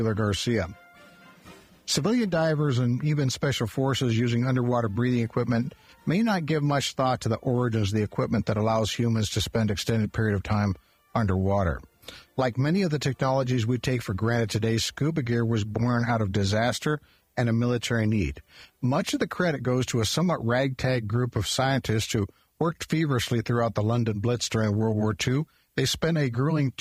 Garcia. Civilian divers and even special forces using underwater breathing equipment may not give much thought to the origins of the equipment that allows humans to spend extended period of time underwater. Like many of the technologies we take for granted today, scuba gear was born out of disaster and a military need. Much of the credit goes to a somewhat ragtag group of scientists who worked feverishly throughout the London Blitz during World War II. They spent a grueling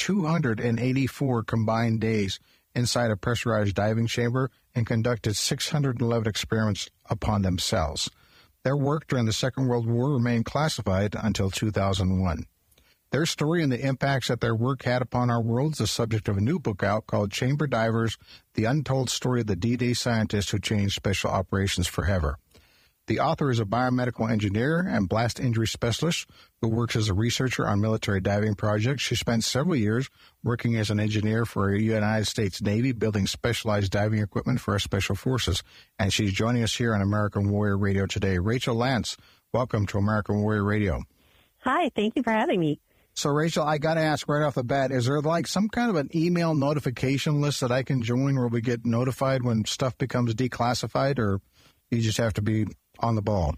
284 combined days inside a pressurized diving chamber and conducted 611 experiments upon themselves. Their work during the Second World War remained classified until 2001. Their story and the impacts that their work had upon our world is the subject of a new book out called Chamber Divers, The Untold Story of the D-Day Scientists Who Changed Special Operations Forever. The author is a biomedical engineer and blast injury specialist who works as a researcher on military diving projects. She spent several years working as an engineer for the United States Navy, building specialized diving equipment for our special forces. And she's joining us here on American Warrior Radio today. Rachel Lance, welcome to American Warrior Radio. Hi, thank you for having me. So, Rachel, I got to ask right off the bat, is there like some kind of an email notification list that I can join where we get notified when stuff becomes declassified, or you just have to be on the ball?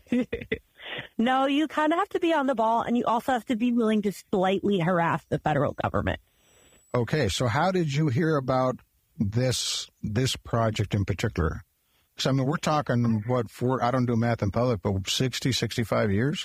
No, you kind of have to be on the ball, and you also have to be willing to slightly harass the federal government. Okay, so how did you hear about this project in particular? Because, I mean, we're talking, I don't do math in public, but 60, 65 years?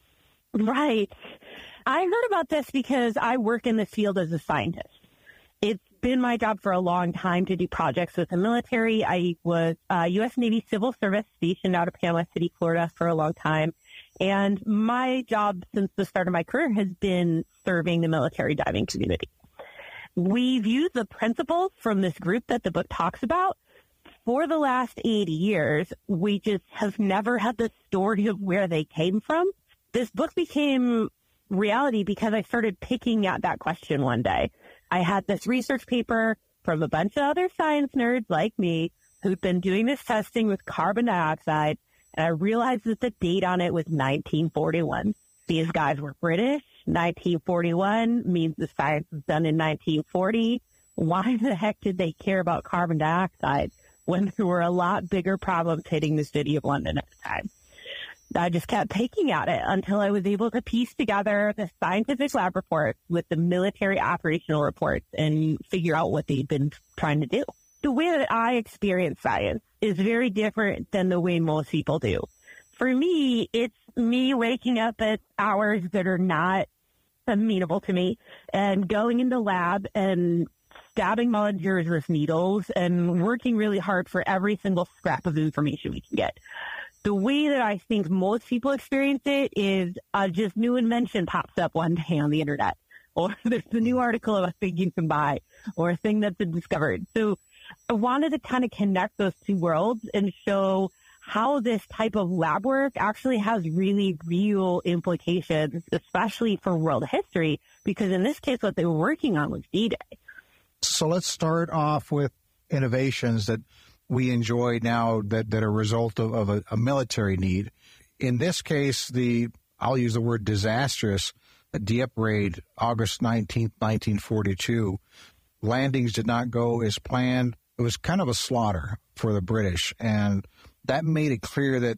Right. I heard about this because I work in the field as a scientist. It's been my job for a long time to do projects with the military. I was U.S. Navy Civil Service stationed out of Panama City, Florida for a long time. And my job since the start of my career has been serving the military diving community. We've used the principles from this group that the book talks about for the last 80 years. We just have never had the story of where they came from. This book became reality because I started picking at that question one day. I had this research paper from a bunch of other science nerds like me who'd been doing this testing with carbon dioxide, and I realized that the date on it was 1941. These guys were British. 1941 means the science was done in 1940. Why the heck did they care about carbon dioxide when there were a lot bigger problems hitting the city of London at the time? I just kept picking at it until I was able to piece together the scientific lab reports with the military operational reports and figure out what they'd been trying to do. The way that I experience science is very different than the way most people do. For me, it's me waking up at hours that are not amenable to me and going into lab and stabbing volunteers with needles and working really hard for every single scrap of information we can get. The way that I think most people experience it is just new invention pops up one day on the internet, or there's a new article of a thing you can buy, or a thing that's been discovered. So I wanted to kind of connect those two worlds and show how this type of lab work actually has really real implications, especially for world history, because in this case, what they were working on was D-Day. So let's start off with innovations that we enjoy now that are a result of a military need. In this case, I'll use the word disastrous, Dieppe raid, August 19th, 1942. Landings did not go as planned. It was kind of a slaughter for the British, and that made it clear that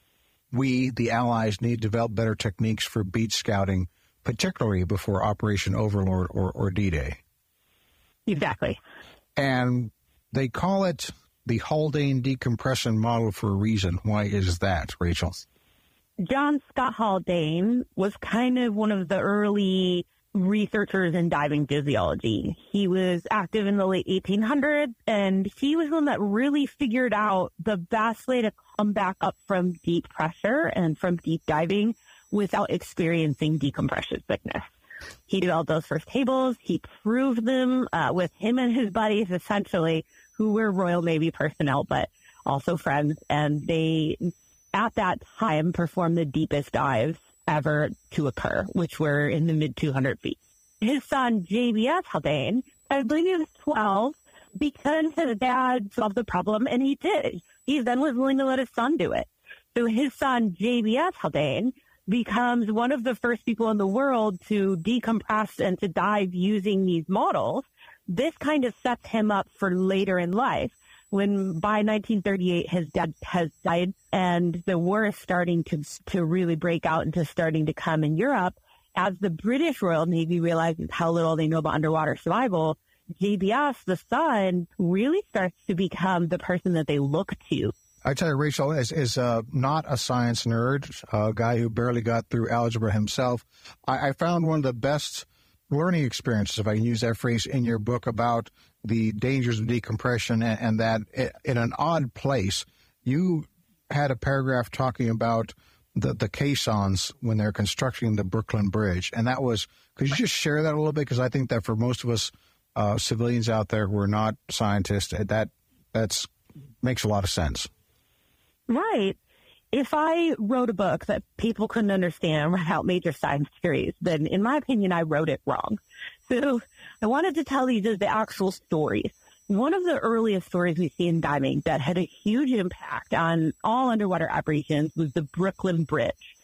we, the Allies, need to develop better techniques for beach scouting, particularly before Operation Overlord or D-Day. Exactly. And they call it the Haldane decompression model for a reason. Why is that, Rachel? John Scott Haldane was kind of one of the early researchers in diving physiology. He was active in the late 1800s, and he was one that really figured out the best way to come back up from deep pressure and from deep diving without experiencing decompression sickness. He developed those first tables. He proved them with him and his buddies, essentially, who were Royal Navy personnel, but also friends. And they, at that time, performed the deepest dives ever to occur, which were in the mid 200 feet. His son, JBS Haldane, I believe he was 12, because his dad solved the problem, and he did. He then was willing to let his son do it. So his son, JBS Haldane, becomes one of the first people in the world to decompress and to dive using these models. This kind of sets him up for later in life. When by 1938 his dad has died and the war is starting to really break out and to starting to come in Europe, as the British Royal Navy realizes how little they know about underwater survival, JBS, the son, really starts to become the person that they look to. I tell you, Rachel is not a science nerd, a guy who barely got through algebra himself. I found one of the best learning experiences, if I can use that phrase, in your book about the dangers of decompression, and that in an odd place, you had a paragraph talking about the caissons when they're constructing the Brooklyn Bridge. And that was, could you just share that a little bit? Because I think that for most of us civilians out there who are not scientists, that's makes a lot of sense. Right. If I wrote a book that people couldn't understand without major science theories, then in my opinion, I wrote it wrong. So I wanted to tell you the actual stories. One of the earliest stories we see in diving that had a huge impact on all underwater operations was the Brooklyn Bridge.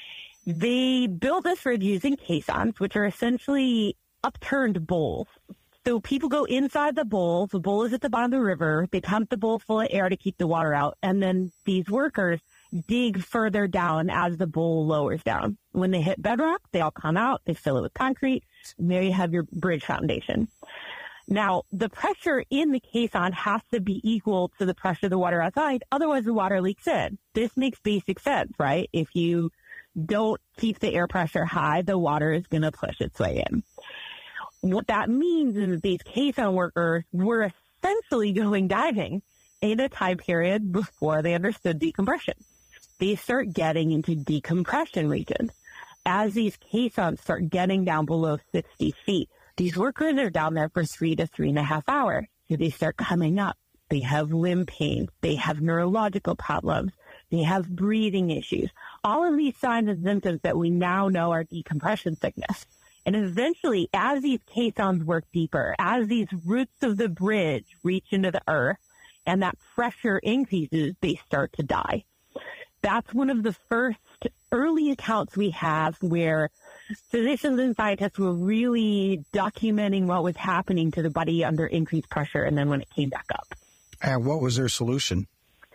They built this bridge using caissons, which are essentially upturned bowls. So people go inside the bowl. The bowl is at the bottom of the river. They pump the bowl full of air to keep the water out. And then these workers dig further down as the bowl lowers down. When they hit bedrock, they all come out. They fill it with concrete. And there you have your bridge foundation. Now, the pressure in the caisson has to be equal to the pressure of the water outside. Otherwise, the water leaks in. This makes basic sense, right? If you don't keep the air pressure high, the water is going to push its way in. What that means is that these caisson workers were essentially going diving in a time period before they understood decompression. They start getting into decompression regions. As these caissons start getting down below 60 feet, these workers are down there for 3 to 3.5 hours. So they start coming up. They have limb pain. They have neurological problems. They have breathing issues. All of these signs and symptoms that we now know are decompression sickness. And eventually, as these caissons work deeper, as these roots of the bridge reach into the earth and that pressure increases, they start to die. That's one of the first early accounts we have where physicians and scientists were really documenting what was happening to the body under increased pressure and then when it came back up. And what was their solution?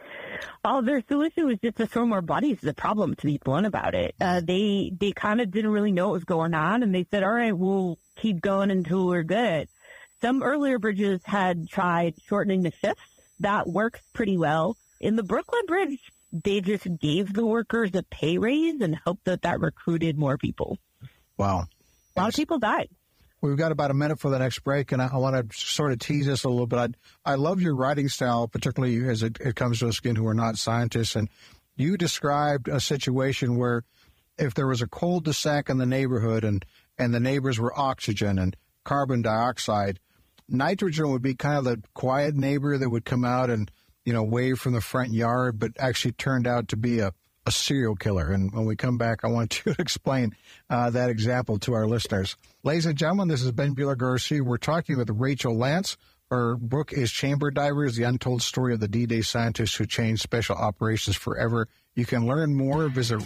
Well, their solution was just to throw more bodies to the problem, to be blunt about it. They kind of didn't really know what was going on, and they said, all right, we'll keep going until we're good. Some earlier bridges had tried shortening the shifts. That works pretty well. In the Brooklyn Bridge, they just gave the workers a pay raise and hoped that recruited more people. Wow. A lot of people died. We've got about a minute for the next break, and I want to sort of tease this a little bit. I love your writing style, particularly as it comes to us again who are not scientists. And you described a situation where if there was a cul-de-sac in the neighborhood and the neighbors were oxygen and carbon dioxide, nitrogen would be kind of the quiet neighbor that would come out and, wave from the front yard, but actually turned out to be a serial killer. And when we come back, I want you to explain that example to our listeners. Ladies and gentlemen, this is Ben Buehler-Garcia. We're talking with Rachel Lance. Her book is Chamber Divers, The Untold Story of the D-Day Scientists Who Changed Special Operations Forever. You can learn more. Visit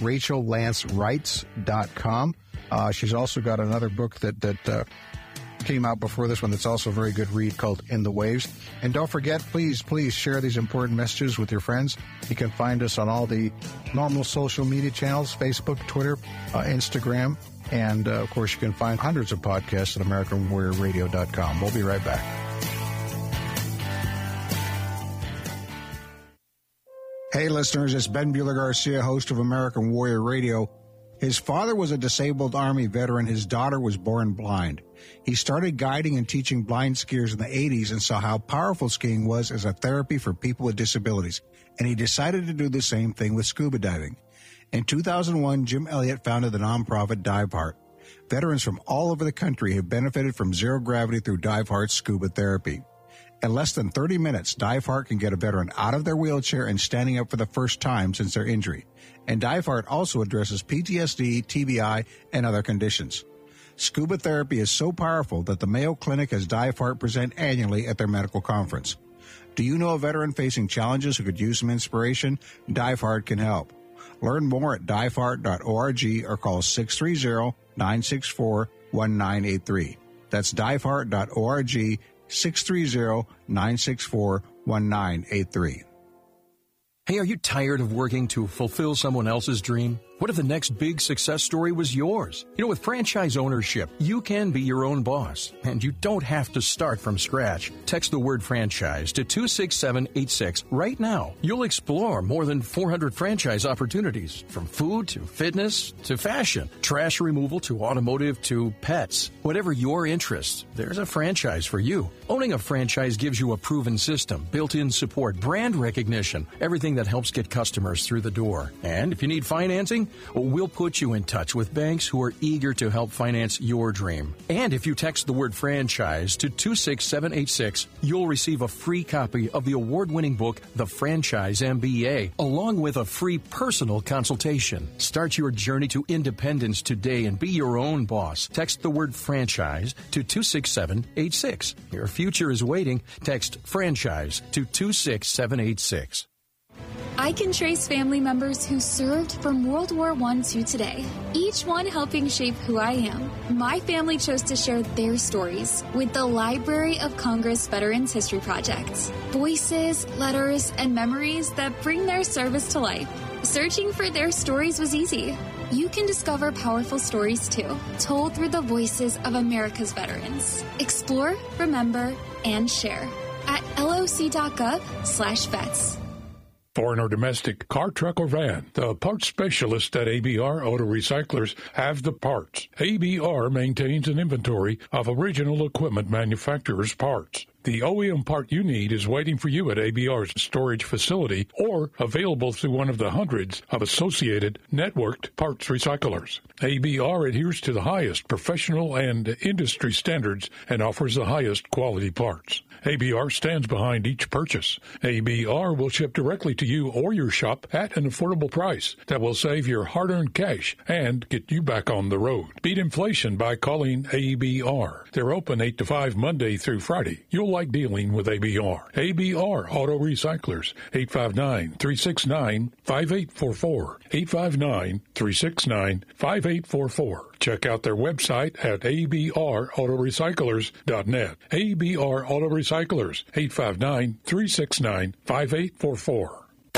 RachelLanceWrites.com. She's also got another book that came out before this one that's also a very good read called In the Waves. And don't forget, please share these important messages with your friends. You can find us on all the normal social media channels, Facebook, Twitter, Instagram, and of course you can find hundreds of podcasts at AmericanWarriorRadio.com. We'll be right back. Hey listeners, it's Ben Buehler-Garcia, host of American Warrior Radio. His father was a disabled Army veteran. His daughter was born blind. He started guiding and teaching blind skiers in the 80s and saw how powerful skiing was as a therapy for people with disabilities. And he decided to do the same thing with scuba diving. In 2001, Jim Elliott founded the nonprofit Dive Heart. Veterans from all over the country have benefited from zero gravity through Dive Heart's scuba therapy. In less than 30 minutes, Dive Heart can get a veteran out of their wheelchair and standing up for the first time since their injury. And Dive Heart also addresses PTSD, TBI, and other conditions. Scuba therapy is so powerful that the Mayo Clinic has Dive Heart present annually at their medical conference. Do you know a veteran facing challenges who could use some inspiration? Dive Heart can help. Learn more at diveheart.org or call 630-964-1983. That's diveheart.org, 630-964-1983. Hey, are you tired of working to fulfill someone else's dream? What if the next big success story was yours? You know, with franchise ownership, you can be your own boss, and you don't have to start from scratch. Text the word franchise to 26786 right now. You'll explore more than 400 franchise opportunities, from food to fitness to fashion, trash removal to automotive to pets. Whatever your interest, there's a franchise for you. Owning a franchise gives you a proven system, built-in support, brand recognition, everything that helps get customers through the door. And if you need financing, we'll put you in touch with banks who are eager to help finance your dream. And if you text the word franchise to 26786, you'll receive a free copy of the award-winning book, The Franchise MBA, along with a free personal consultation. Start your journey to independence today and be your own boss. Text the word franchise to 26786. Your future is waiting. Text franchise to 26786. I can trace family members who served from World War I to today, each one helping shape who I am. My family chose to share their stories with the Library of Congress Veterans History Project. Voices, letters, and memories that bring their service to life. Searching for their stories was easy. You can discover powerful stories too, told through the voices of America's veterans. Explore, remember, and share at loc.gov/vets. Foreign or domestic, car, truck, or van, the parts specialists at ABR Auto Recyclers have the parts. ABR maintains an inventory of original equipment manufacturers' parts. The OEM part you need is waiting for you at ABR's storage facility or available through one of the hundreds of associated networked parts recyclers. ABR adheres to the highest professional and industry standards and offers the highest quality parts. ABR stands behind each purchase. ABR will ship directly to you or your shop at an affordable price that will save your hard-earned cash and get you back on the road. Beat inflation by calling ABR. They're open 8 to 5 Monday through Friday. You'll like dealing with ABR. ABR Auto Recyclers, 859-369-5844. 859-369-5844. Check out their website at abrautorecyclers.net. ABR Auto Recyclers, 859-369-5844.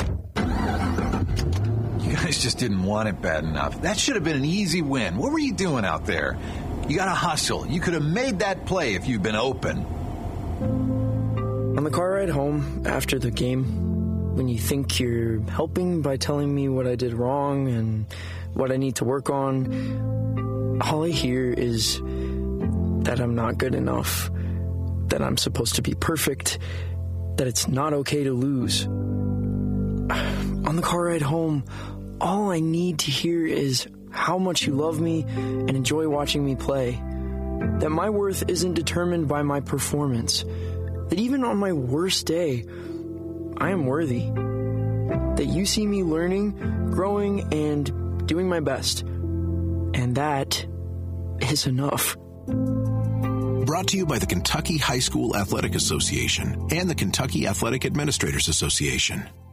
You guys just didn't want it bad enough. That should have been an easy win. What were you doing out there? You got to hustle. You could have made that play if you'd been open. On the car ride home after the game, when you think you're helping by telling me what I did wrong and what I need to work on, all I hear is that I'm not good enough, that I'm supposed to be perfect, that it's not okay to lose. On the car ride home, all I need to hear is how much you love me and enjoy watching me play, that my worth isn't determined by my performance, that even on my worst day, I am worthy, that you see me learning, growing, and doing my best, and that is enough. Brought to you by the Kentucky High School Athletic Association and the Kentucky Athletic Administrators Association.